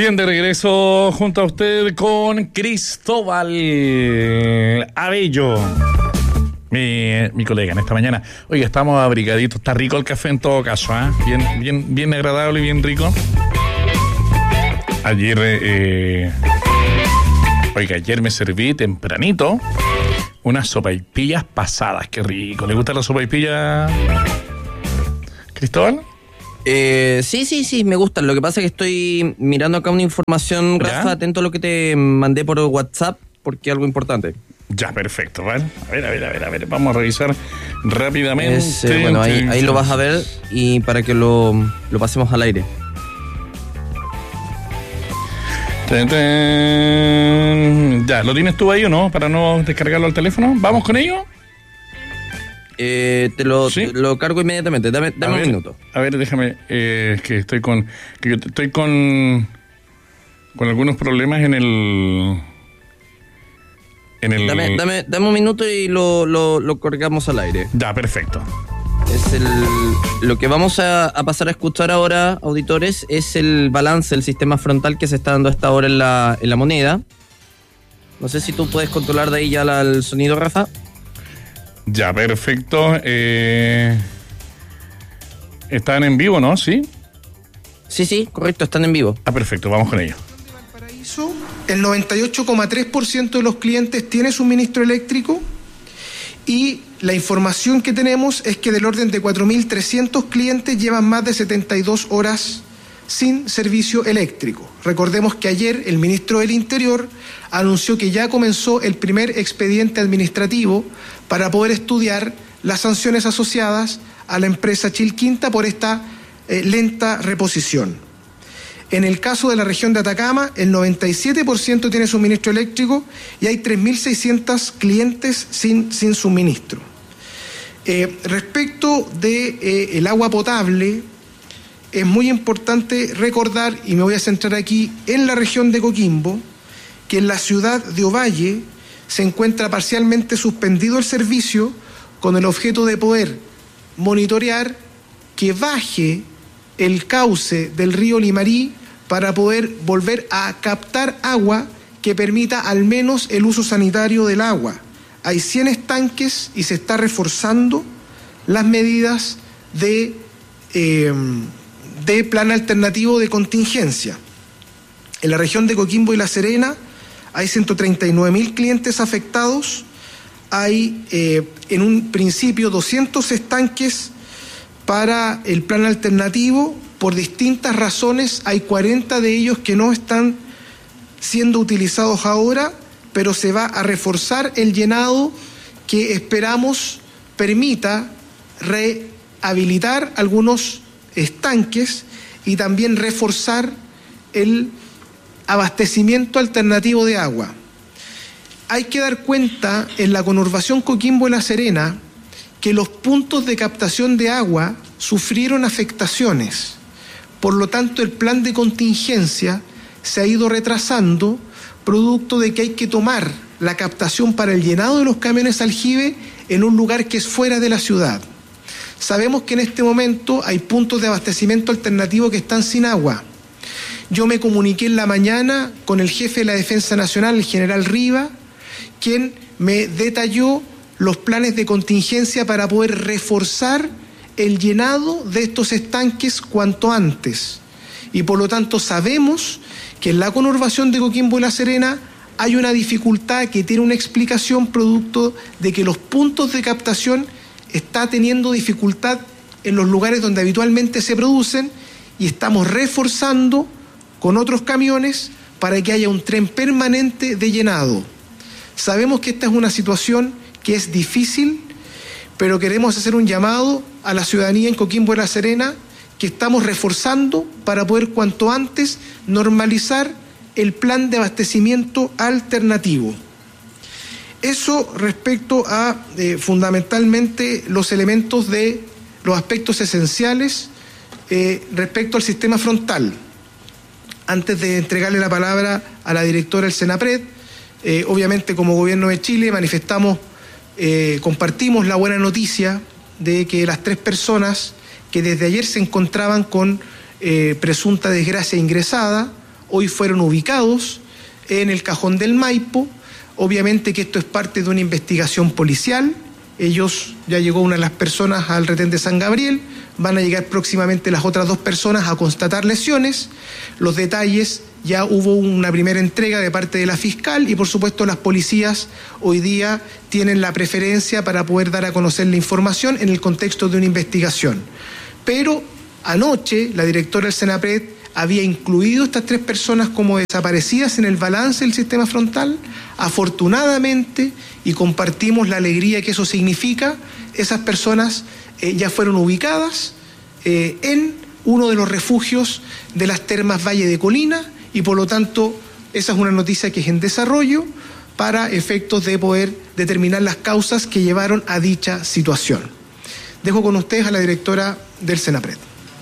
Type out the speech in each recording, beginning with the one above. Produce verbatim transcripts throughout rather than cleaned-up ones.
Bien, de regreso junto a usted con Cristóbal Abello, mi, mi colega en esta mañana. Oye, estamos abrigaditos, está rico el café en todo caso, ¿eh? Bien, bien, bien agradable y bien rico. Ayer, eh, oiga, ayer me serví tempranito unas sopaipillas pasadas, qué rico. ¿Le gusta la sopaipilla, Cristóbal? Eh, sí, sí, sí, me gustan. Lo que pasa es que estoy mirando acá una información, Rafa, ¿ya? Atento a lo que te mandé por WhatsApp, porque es algo importante. Ya, perfecto, ¿vale? A ver, a ver, a ver, a ver, vamos a revisar rápidamente. Es, eh, bueno, ahí, ahí lo vas a ver y para que lo, lo pasemos al aire. Ten, ten. Ya, ¿lo tienes tú ahí o no? Para no descargarlo al teléfono. ¿Vamos con ello? Eh, te, lo, ¿Sí? te lo cargo inmediatamente. Dame, dame ver, un minuto. A ver, déjame. Eh, que estoy con. Que estoy con. Con algunos problemas en el. En el. Dame, dame, dame un minuto y lo, lo, lo cargamos al aire. Ya, perfecto. Es el, lo que vamos a, a pasar a escuchar ahora, auditores, es el balance del sistema frontal que se está dando hasta ahora en la, en la moneda. No sé si tú puedes controlar de ahí ya la, el sonido, Rafa. Ya, perfecto. Eh, ¿Están en vivo, no? ¿Sí? Sí, sí, correcto, están en vivo. Ah, perfecto, vamos con ello. Valparaíso, el noventa y ocho coma tres por ciento de los clientes tiene suministro eléctrico y la información que tenemos es que del orden de cuatro mil trescientos clientes llevan más de setenta y dos horas sin servicio eléctrico. Recordemos que ayer el ministro del Interior anunció que ya comenzó el primer expediente administrativo para poder estudiar las sanciones asociadas a la empresa Chilquinta por esta eh, lenta reposición. En el caso de la región de Atacama, el noventa y siete por ciento tiene suministro eléctrico y hay tres mil seiscientos clientes sin, sin suministro. Eh, respecto de eh, el agua potable, es muy importante recordar, y me voy a centrar aquí en la región de Coquimbo, que en la ciudad de Ovalle se encuentra parcialmente suspendido el servicio con el objeto de poder monitorear que baje el cauce del río Limarí para poder volver a captar agua que permita al menos el uso sanitario del agua. Hay cien estanques y se está reforzando las medidas de, eh, de plan alternativo de contingencia. En la región de Coquimbo y La Serena hay ciento treinta y nueve mil clientes afectados, hay eh, en un principio doscientos estanques para el plan alternativo. Por distintas razones hay cuarenta de ellos que no están siendo utilizados ahora, pero se va a reforzar el llenado que esperamos permita rehabilitar algunos estanques y también reforzar el abastecimiento alternativo de agua. Hay que dar cuenta en la conurbación Coquimbo y La Serena que los puntos de captación de agua sufrieron afectaciones. Por lo tanto, el plan de contingencia se ha ido retrasando, producto de que hay que tomar la captación para el llenado de los camiones aljibe en un lugar que es fuera de la ciudad. Sabemos que en este momento hay puntos de abastecimiento alternativo que están sin agua. Yo me comuniqué en la mañana con el jefe de la Defensa Nacional, el general Riva, quien me detalló los planes de contingencia para poder reforzar el llenado de estos estanques cuanto antes. Y por lo tanto sabemos que en la conurbación de Coquimbo y La Serena hay una dificultad que tiene una explicación producto de que los puntos de captación están teniendo dificultad en los lugares donde habitualmente se producen y estamos reforzando con otros camiones para que haya un tren permanente de llenado. Sabemos que esta es una situación que es difícil, pero queremos hacer un llamado a la ciudadanía en Coquimbo y La Serena que estamos reforzando para poder cuanto antes normalizar el plan de abastecimiento alternativo. Eso respecto a eh, fundamentalmente los elementos de los aspectos esenciales eh, respecto al sistema frontal. Antes de entregarle la palabra a la directora del Senapred, eh, obviamente como Gobierno de Chile manifestamos, eh, compartimos la buena noticia de que las tres personas que desde ayer se encontraban con eh, presunta desgracia ingresada, hoy fueron ubicados en el Cajón del Maipo. Obviamente que esto es parte de una investigación policial. Ellos, ya llegó una de las personas al retén de San Gabriel, van a llegar próximamente las otras dos personas a constatar lesiones. Los detalles, ya hubo una primera entrega de parte de la fiscal y por supuesto las policías hoy día tienen la preferencia para poder dar a conocer la información en el contexto de una investigación. Pero anoche la directora del Senapred había incluido estas tres personas como desaparecidas en el balance del sistema frontal. Afortunadamente, y compartimos la alegría que eso significa, esas personas eh, ya fueron ubicadas eh, en uno de los refugios de las termas Valle de Colina y por lo tanto esa es una noticia que es en desarrollo para efectos de poder determinar las causas que llevaron a dicha situación. Dejo con ustedes a la directora del Senapred.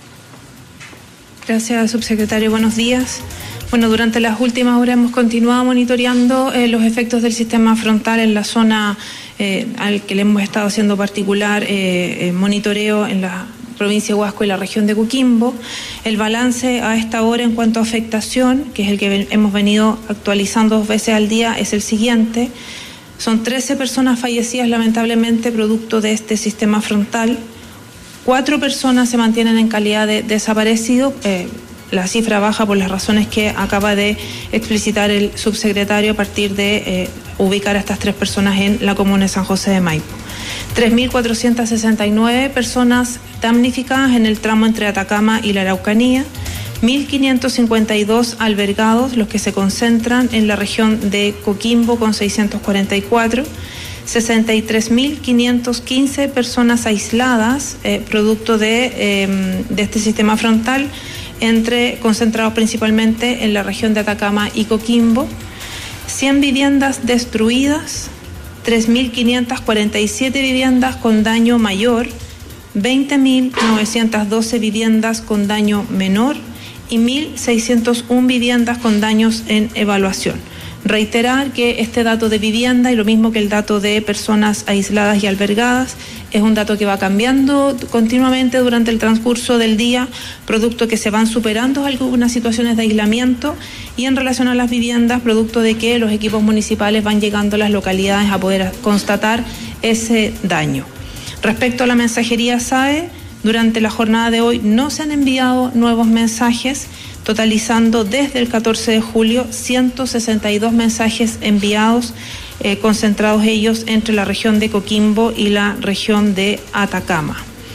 Gracias, subsecretario. Buenos días. Bueno, durante las últimas horas hemos continuado monitoreando eh, los efectos del sistema frontal en la zona eh, al que le hemos estado haciendo particular eh, eh, monitoreo en la provincia de Huasco y la región de Coquimbo. El balance a esta hora en cuanto a afectación, que es el que hemos venido actualizando dos veces al día, es el siguiente. Son trece personas fallecidas lamentablemente producto de este sistema frontal. Cuatro personas se mantienen en calidad de desaparecido. Eh, la cifra baja por las razones que acaba de explicitar el subsecretario a partir de eh, ubicar a estas tres personas en la comuna de San José de Maipo. tres mil cuatrocientas sesenta y nueve personas damnificadas en el tramo entre Atacama y la Araucanía. mil quinientos cincuenta y dos albergados, los que se concentran en la región de Coquimbo con seiscientos cuarenta y cuatro. sesenta y tres mil quinientas quince personas aisladas, eh, producto de, eh, de este sistema frontal, entre concentrados principalmente en la región de Atacama y Coquimbo. cien viviendas destruidas, tres mil quinientas cuarenta y siete viviendas con daño mayor, veinte mil novecientas doce viviendas con daño menor y mil seiscientas una viviendas con daños en evaluación. Reiterar que este dato de vivienda y lo mismo que el dato de personas aisladas y albergadas es un dato que va cambiando continuamente durante el transcurso del día, producto que se van superando algunas situaciones de aislamiento y en relación a las viviendas, producto de que los equipos municipales van llegando a las localidades a poder constatar ese daño. Respecto a la mensajería S A E, durante la jornada de hoy no se han enviado nuevos mensajes, totalizando desde el catorce de julio ciento sesenta y dos mensajes enviados, eh, concentrados ellos entre la región de Coquimbo y la región de Atacama.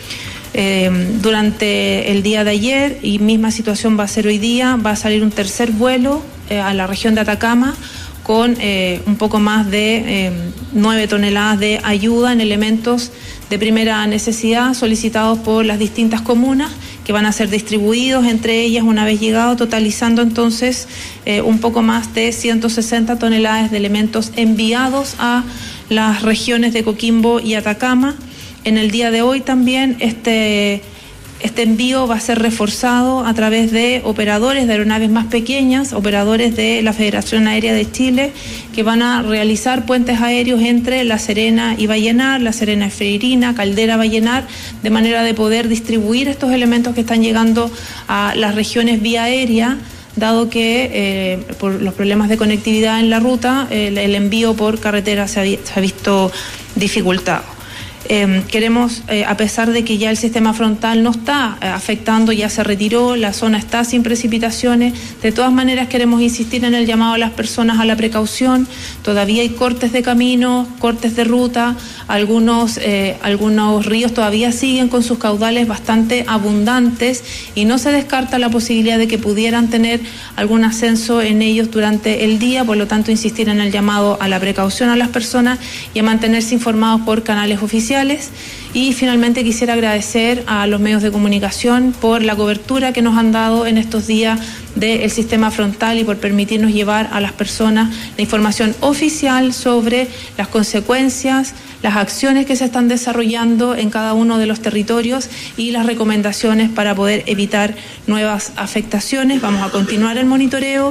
Eh, durante el día de ayer, y misma situación va a ser hoy día, va a salir un tercer vuelo eh, a la región de Atacama con eh, un poco más de eh, nueve toneladas de ayuda en elementos de primera necesidad solicitados por las distintas comunas, que van a ser distribuidos entre ellas una vez llegado, totalizando entonces eh, un poco más de ciento sesenta toneladas de elementos enviados a las regiones de Coquimbo y Atacama. En el día de hoy también este, este envío va a ser reforzado a través de operadores de aeronaves más pequeñas, operadores de la Federación Aérea de Chile, que van a realizar puentes aéreos entre La Serena y Vallenar, La Serena y Freirina, Caldera, Vallenar, de manera de poder distribuir estos elementos que están llegando a las regiones vía aérea, dado que eh, por los problemas de conectividad en la ruta, eh, el envío por carretera se ha, se ha visto dificultado. Eh, queremos, eh, a pesar de que ya el sistema frontal no está eh, afectando, ya se retiró, la zona está sin precipitaciones, de todas maneras queremos insistir en el llamado a las personas a la precaución. Todavía hay cortes de camino, cortes de ruta, algunos, eh, algunos ríos todavía siguen con sus caudales bastante abundantes y no se descarta la posibilidad de que pudieran tener algún ascenso en ellos durante el día, por lo tanto insistir en el llamado a la precaución a las personas y a mantenerse informados por canales oficiales. Y finalmente quisiera agradecer a los medios de comunicación por la cobertura que nos han dado en estos días del sistema frontal y por permitirnos llevar a las personas la información oficial sobre las consecuencias, las acciones que se están desarrollando en cada uno de los territorios y las recomendaciones para poder evitar nuevas afectaciones. Vamos a continuar el monitoreo.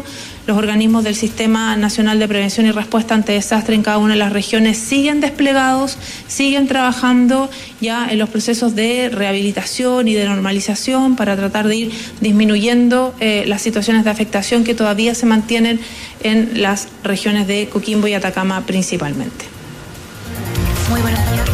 los organismos del Sistema Nacional de Prevención y Respuesta ante Desastre en cada una de las regiones siguen desplegados, siguen trabajando ya en los procesos de rehabilitación y de normalización para tratar de ir disminuyendo eh, las situaciones de afectación que todavía se mantienen en las regiones de Coquimbo y Atacama principalmente. Muy buenos días.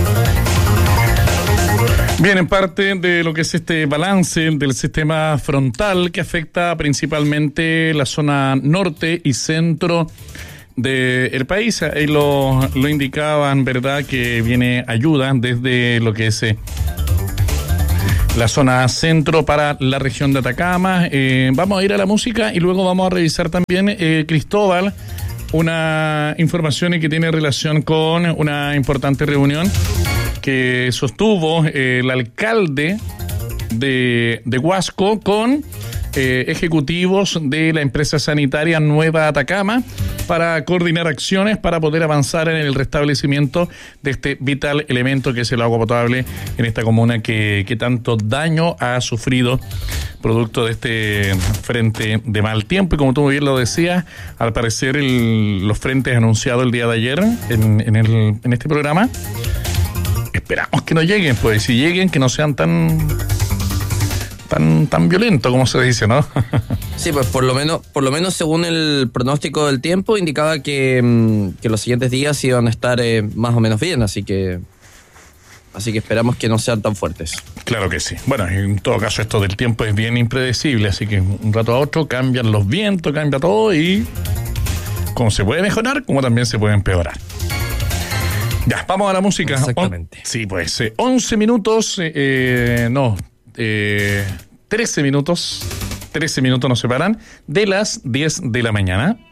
Bien, en parte de lo que es este balance del sistema frontal que afecta principalmente la zona norte y centro del país. Ahí lo, lo indicaban, ¿verdad?, que viene ayuda desde lo que es eh, la zona centro para la región de Atacama. Eh, vamos a ir a la música y luego vamos a revisar también, eh, Cristóbal, una información que tiene relación con una importante reunión que sostuvo eh, el alcalde de, de Huasco con eh, ejecutivos de la empresa sanitaria Nueva Atacama para coordinar acciones para poder avanzar en el restablecimiento de este vital elemento que es el agua potable en esta comuna que, que tanto daño ha sufrido producto de este frente de mal tiempo. Y como tú bien lo decías, al parecer el, los frentes anunciados el día de ayer en, en, el, en este programa, esperamos que no lleguen, pues si lleguen, que no sean tan tan tan violentos como se dice, ¿no? Sí, pues por lo menos por lo menos según el pronóstico del tiempo indicaba que, que los siguientes días iban a estar eh, más o menos bien, así que así que esperamos que no sean tan fuertes. Claro que sí. Bueno, en todo caso esto del tiempo es bien impredecible, así que un rato a otro cambian los vientos, cambia todo y como se puede mejorar, como también se puede empeorar. Ya, vamos a la música. Exactamente. On, sí, pues, eh, once minutos, eh, eh, no, eh, trece minutos, trece minutos nos separan de las diez de la mañana.